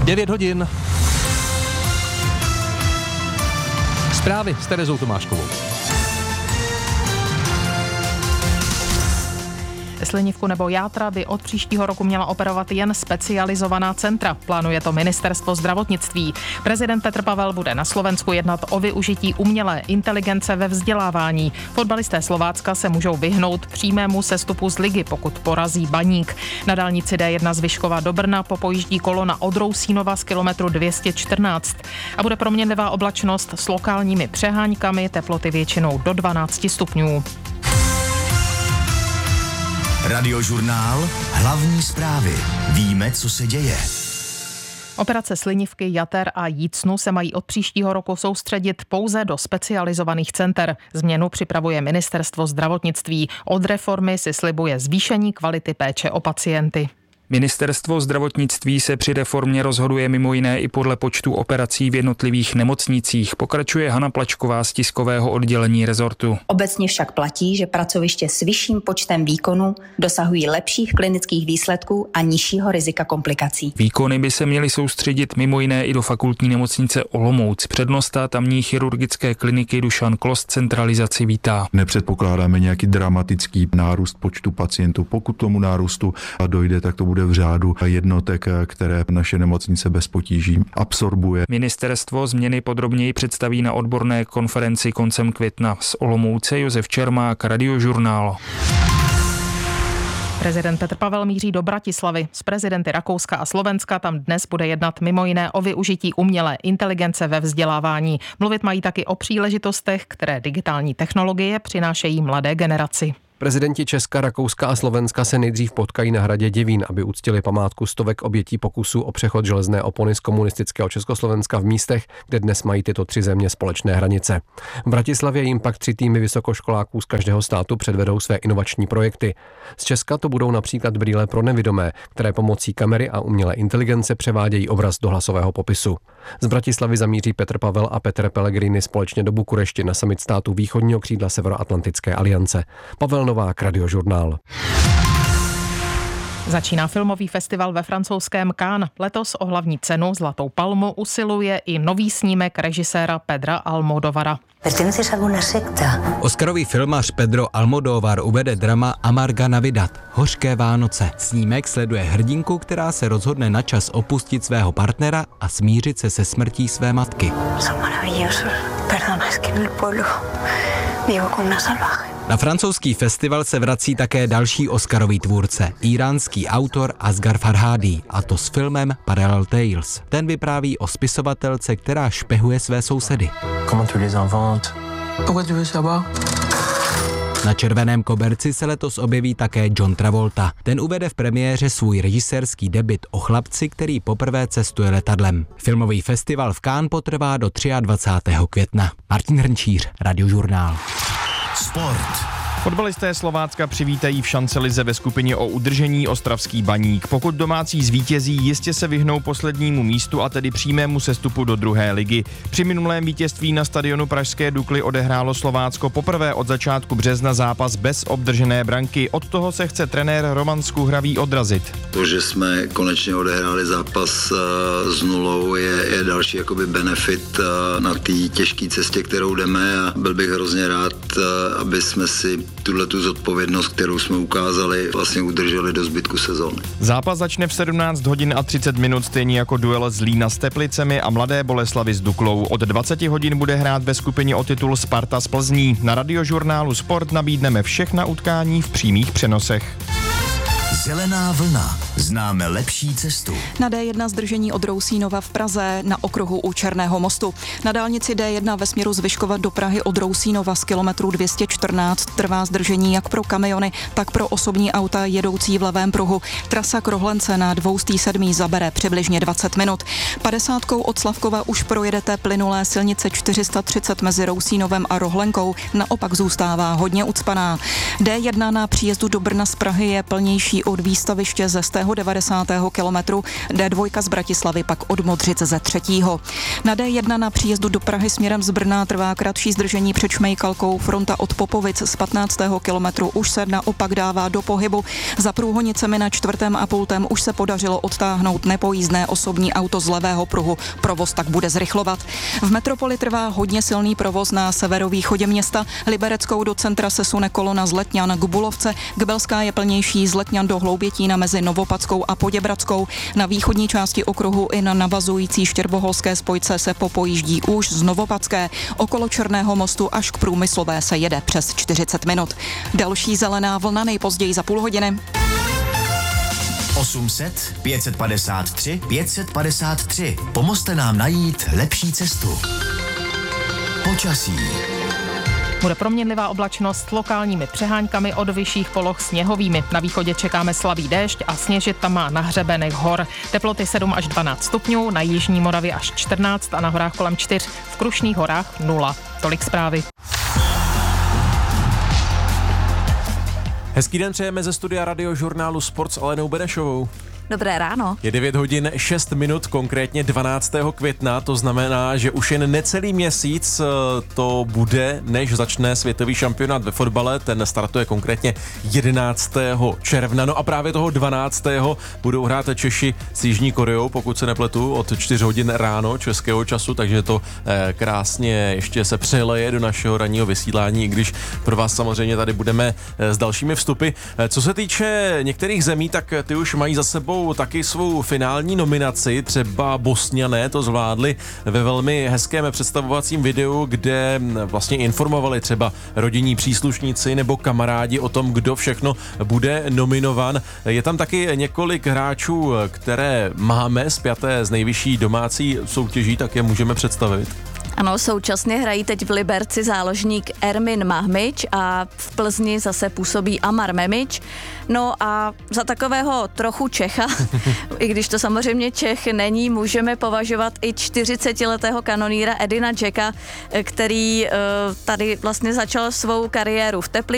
9 hodin. Zprávy s Terezou Tomáškovou. Slinivku nebo játra by od příštího roku měla operovat jen specializovaná centra. Plánuje to Ministerstvo zdravotnictví. Prezident Petr Pavel bude na Slovensku jednat o využití umělé inteligence ve vzdělávání. Fotbalisté Slovácka se můžou vyhnout přímému sestupu z ligy, pokud porazí Baník. Na dálnici D1 z Vyškova do Brna popojíždí kolona od Rousínova z kilometru 214. A bude proměnlivá oblačnost s lokálními přeháňkami, teploty většinou do 12 stupňů. Radiožurnál, hlavní zprávy. Víme, co se děje. Operace slinivky, jater a jícnu se mají od příštího roku soustředit pouze do specializovaných center. Změnu připravuje Ministerstvo zdravotnictví. Od reformy si slibuje zvýšení kvality péče o pacienty. Ministerstvo zdravotnictví se při reformě rozhoduje mimo jiné i podle počtu operací v jednotlivých nemocnicích, pokračuje Hana Plačková z tiskového oddělení rezortu. Obecně však platí, že pracoviště s vyšším počtem výkonů dosahují lepších klinických výsledků a nižšího rizika komplikací. Výkony by se měly soustředit mimo jiné i do fakultní nemocnice Olomouc. Přednosta tamní chirurgické kliniky Dušan Klos centralizaci vítá. Nepředpokládáme nějaký dramatický nárůst počtu pacientů. Pokud tomu nárůstu dojde, tak to bude v řádu jednotek, které naše nemocnice bez potíží absorbuje. Ministerstvo změny podrobněji představí na odborné konferenci koncem května. Z Olomouce Josef Čermák, Radiožurnál. Prezident Petr Pavel míří do Bratislavy. S prezidenty Rakouska a Slovenska tam dnes bude jednat mimo jiné o využití umělé inteligence ve vzdělávání. Mluvit mají taky o příležitostech, které digitální technologie přinášejí mladé generaci. Prezidenti Česka, Rakouska a Slovenska se nejdřív potkají na hradě Děvín, aby uctili památku stovek obětí pokusů o přechod železné opony z komunistického Československa v místech, kde dnes mají tyto tři země společné hranice. V Bratislavě jim pak 3 týmy vysokoškoláků z každého státu předvedou své inovační projekty. Z Česka to budou například brýle pro nevidomé, které pomocí kamery a umělé inteligence převádějí obraz do hlasového popisu. Z Bratislavy zamíří Petr Pavel a Petr Pellegrini společně do Bukurešti na summit států východního křídla Severoatlantické aliance. Pavel Novák, Radiožurnál. Začíná filmový festival ve francouzském Cannes. Letos o hlavní cenu Zlatou palmu usiluje i nový snímek režiséra Pedra Almodóvara. Oscarový filmař Pedro Almodóvar uvede drama Amarga Navidad, Hořké Vánoce. Snímek sleduje hrdinku, která se rozhodne na čas opustit svého partnera a smířit se se smrtí své matky. Na francouzský festival se vrací také další oscarový tvůrce, íránský autor Asghar Farhadi, a to s filmem Parallel Tales. Ten vypráví o spisovatelce, která špehuje své sousedy. Na červeném koberci se letos objeví také John Travolta. Ten uvede v premiéře svůj režisérský debut o chlapci, který poprvé cestuje letadlem. Filmový festival v Cannes potrvá do 23. května. Martin Hrnčíř, Radiožurnál. Sport. Fotbalisté Slovácka přivítají v šancelize ve skupině o udržení ostravský Baník. Pokud domácí zvítězí, jistě se vyhnou poslednímu místu a tedy přímému sestupu do druhé ligy. Při minulém vítězství na stadionu pražské Dukly odehrálo Slovácko poprvé od začátku března zápas bez obdržené branky. Od toho se chce trenér Roman Skuhravý odrazit. To, že jsme konečně odehráli zápas s nulou, je další jakoby benefit na té těžké cestě, kterou jdeme, a byl bych hrozně rád, aby jsme si tuhletu zodpovědnost, kterou jsme ukázali, vlastně udrželi do zbytku sezóny. Zápas začne v 17 hodin a 30 minut, stejně jako duel Zlína s Teplicemi a Mladé Boleslavi s Duklou. Od 20 hodin bude hrát ve skupině o titul Sparta z Plzní. Na Radiožurnálu Sport nabídneme všechna utkání v přímých přenosech. Zelená vlna. Známe lepší cestu. Na D1 zdržení od Rousínova v Praze na okruhu u Černého mostu. Na dálnici D1 ve směru z Vyškova do Prahy od Rousínova z kilometru 214 trvá zdržení jak pro kamiony, tak pro osobní auta jedoucí v levém pruhu. Trasa k Rohlence na 207 zabere přibližně 20 minut. 50 od Slavkova už projedete plynulé silnice 430 mezi Rousínovem a Rohlenkou, naopak zůstává hodně ucpaná. D1 na příjezdu do Brna z Prahy je plnější od výstaviště ze Stého 90. kilometru, D2 z Bratislavy pak od Modřic ze 3. Na D1 na příjezdu do Prahy směrem z Brna trvá kratší zdržení před Šmejkalkou. Fronta od Popovic z 15. kilometru už se naopak dává do pohybu. Za Průhonicemi na 4. a pultem už se podařilo odtáhnout nepojízdné osobní auto z levého pruhu. Provoz tak bude zrychlovat. V metropoli trvá hodně silný provoz na severovýchodě města. Libereckou do centra se sune kolona z Letňan k Bulovce. Gbelská je plnější z Letňan do Hloubětína mezi Novopadskou a Poděbradskou. Na východní části okruhu i na navazující štěrboholské spojce se popojíždí už z Novopadské. Okolo Černého mostu až k Průmyslové se jede přes 40 minut. Další zelená vlna nejpozději za půl hodiny. 800 553 553. Pomozte nám najít lepší cestu. Počasí. Bude proměnlivá oblačnost s lokálními přeháňkami, od vyšších poloh sněhovými. Na východě čekáme slabý déšť a sněžit tam má na hřebenech hor. Teploty 7 až 12 stupňů, na jižní Moravě až 14 a na horách kolem 4. V Krušných horách 0. Tolik zprávy. Hezký den přejeme ze studia Radiožurnálu Sport s Alenou Benešovou. Dobré ráno. Je 9 hodin 6 minut, konkrétně 12. května, to znamená, že už jen necelý měsíc to bude, než začne světový šampionát ve fotbale. Ten startuje konkrétně 11. června. No a právě toho 12. budou hrát Češi s Jižní Koreou, pokud se nepletu, od 4 hodin ráno českého času, takže to krásně ještě se přeleje do našeho ranního vysílání, i když pro vás samozřejmě tady budeme s dalšími vstupy. Co se týče některých zemí, tak ty už mají za sebou taky svou finální nominaci, třeba Bosňané to zvládli ve velmi hezkém představovacím videu, kde vlastně informovali třeba rodinní příslušníci nebo kamarádi o tom, kdo všechno bude nominovan. Je tam taky několik hráčů, které máme spjaté s nejvyšší domácí soutěží, tak je můžeme představit. Ano, současně hrají teď v Liberci záložník Ermin Mahmič a v Plzni zase působí Amar Memič. No a za takového trochu Čecha, i když to samozřejmě Čech není, můžeme považovat i 40letého kanonýra Edina Dzeka, který tady vlastně začal svou kariéru v Teplici.